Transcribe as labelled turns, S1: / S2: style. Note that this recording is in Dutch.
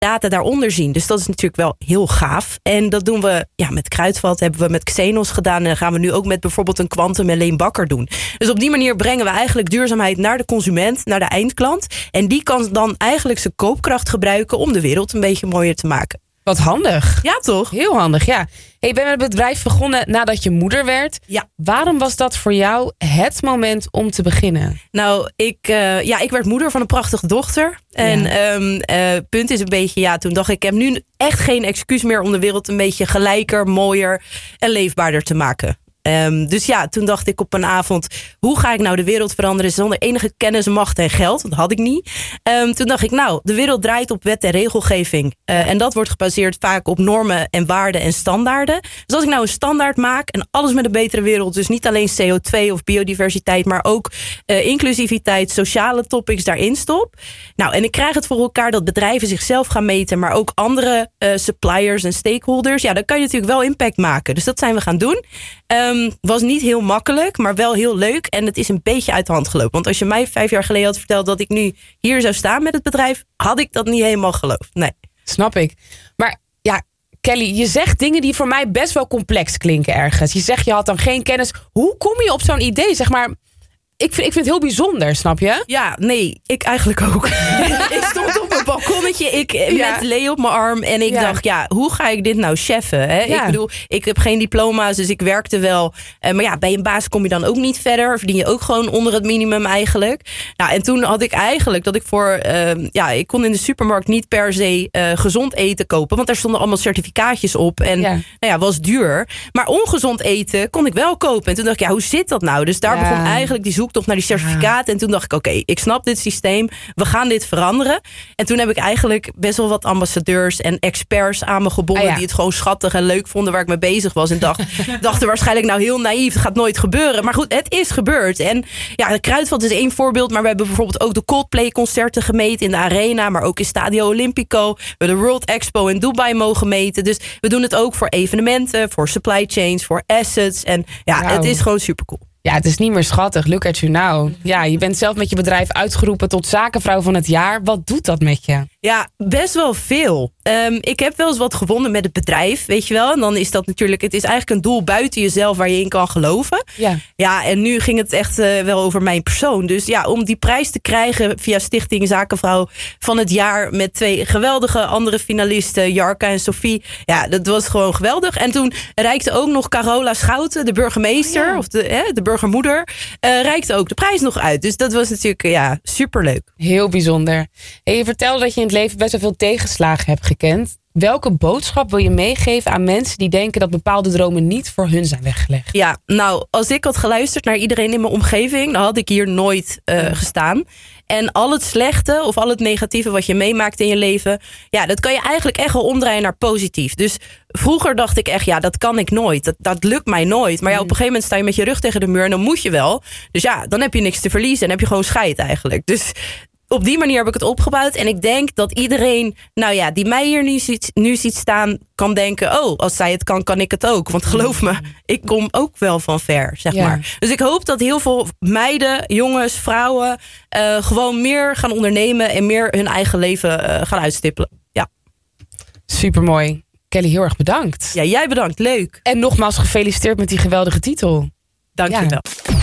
S1: data daaronder zien. Dus dat is natuurlijk wel heel gaaf. En dat doen we met Kruidvat, hebben we met Xenos gedaan. En gaan we nu ook met bijvoorbeeld een Quantum en Leen Bakker doen. Dus op die manier brengen we eigenlijk duurzaamheid naar de consument, naar de eindklant. En die kan dan eigenlijk zijn koopkracht gebruiken om de wereld een beetje mooier te maken.
S2: Wat handig.
S1: Ja, toch?
S2: Heel handig, ja. Je bent met het bedrijf begonnen nadat je moeder werd.
S1: Ja.
S2: Waarom was dat voor jou het moment om te beginnen?
S1: Nou, ik werd moeder van een prachtige dochter. En punt is een beetje, toen dacht ik heb nu echt geen excuus meer om de wereld een beetje gelijker, mooier en leefbaarder te maken. Dus toen dacht ik op een avond, hoe ga ik nou de wereld veranderen zonder enige kennis, macht en geld? Dat had ik niet. Toen dacht ik, de wereld draait op wet en regelgeving. En dat wordt gebaseerd vaak op normen en waarden en standaarden. Dus als ik nou een standaard maak en alles met een betere wereld, dus niet alleen CO2 of biodiversiteit, maar ook inclusiviteit, sociale topics daarin stop. Nou, en ik krijg het voor elkaar dat bedrijven zichzelf gaan meten, maar ook andere suppliers en stakeholders. Ja, dan kan je natuurlijk wel impact maken. Dus dat zijn we gaan doen. Was niet heel makkelijk, maar wel heel leuk. En het is een beetje uit de hand gelopen. Want als je mij 5 jaar geleden had verteld dat ik nu hier zou staan met het bedrijf, had ik dat niet helemaal geloofd. Nee.
S2: Snap ik. Maar Kelly, je zegt dingen die voor mij best wel complex klinken ergens. Je zegt je had dan geen kennis. Hoe kom je op zo'n idee? Zeg maar, ik vind het heel bijzonder, snap je?
S1: Ja, nee, ik eigenlijk ook. Ik stond op een balkonnetje, met Lee op mijn arm. En ik dacht, hoe ga ik dit nou cheffen? Hè? Ja. Ik bedoel, ik heb geen diploma's, dus ik werkte wel. Maar bij een baas kom je dan ook niet verder. Verdien je ook gewoon onder het minimum eigenlijk. Nou, en toen had ik eigenlijk dat ik ik kon in de supermarkt niet per se gezond eten kopen. Want daar stonden allemaal certificaatjes op. En was duur. Maar ongezond eten kon ik wel kopen. En toen dacht ik, hoe zit dat nou? Dus daar begon eigenlijk die zoektocht naar die certificaten. En toen dacht ik, oké, ik snap dit systeem. We gaan dit veranderen. En toen heb ik eigenlijk best wel wat ambassadeurs en experts aan me gebonden die het gewoon schattig en leuk vonden waar ik mee bezig was. En dachten waarschijnlijk heel naïef, het gaat nooit gebeuren. Maar goed, het is gebeurd. En de Kruidvat is één voorbeeld, maar we hebben bijvoorbeeld ook de Coldplay-concerten gemeten in de Arena, maar ook in Stadio Olimpico. We hebben de World Expo in Dubai mogen meten. Dus we doen het ook voor evenementen, voor supply chains, voor assets. En het is gewoon supercool.
S2: Ja, het is niet meer schattig. Look at you now. Ja, je bent zelf met je bedrijf uitgeroepen tot zakenvrouw van het jaar. Wat doet dat met je?
S1: Ja, best wel veel. Ik heb wel eens wat gewonnen met het bedrijf, weet je wel. En dan is dat natuurlijk, het is eigenlijk een doel buiten jezelf waar je in kan geloven. Ja, en nu ging het echt wel over mijn persoon. Dus om die prijs te krijgen via Stichting Zakenvrouw van het jaar met 2 geweldige andere finalisten, Jarka en Sophie. Ja, dat was gewoon geweldig. En toen reikte ook nog Carola Schouten, de burgemeester, of de burgermoeder, reikte ook de prijs nog uit. Dus dat was natuurlijk superleuk.
S2: Heel bijzonder. En je vertelde dat je in het leven best wel veel tegenslagen hebt gekend. Welke boodschap wil je meegeven aan mensen die denken dat bepaalde dromen niet voor hun zijn weggelegd?
S1: Ja, nou, als ik had geluisterd naar iedereen in mijn omgeving, dan had ik hier nooit gestaan. En al het slechte of al het negatieve wat je meemaakt in je leven, dat kan je eigenlijk echt wel omdraaien naar positief. Dus vroeger dacht ik echt, dat kan ik nooit. Dat lukt mij nooit. Maar op een gegeven moment sta je met je rug tegen de muur en dan moet je wel. Dus dan heb je niks te verliezen en heb je gewoon scheid eigenlijk. Dus op die manier heb ik het opgebouwd. En ik denk dat iedereen, die mij hier nu ziet staan, kan denken, als zij het kan ik het ook. Want geloof me, ik kom ook wel van ver, zeg maar. Dus ik hoop dat heel veel meiden, jongens, vrouwen gewoon meer gaan ondernemen en meer hun eigen leven gaan uitstippelen. Ja.
S2: Supermooi. Kelly, heel erg bedankt.
S1: Ja, jij bedankt. Leuk.
S2: En nogmaals gefeliciteerd met die geweldige titel.
S1: Dank je wel.